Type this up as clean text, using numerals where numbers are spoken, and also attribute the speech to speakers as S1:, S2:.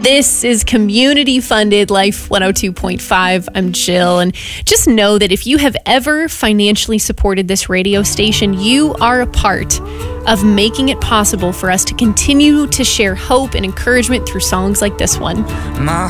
S1: This is community funded Life 102.5. I'm Jill, and just know that if you have ever financially supported this radio station, you are a part of making it possible for us to continue to share hope and encouragement through songs like this one.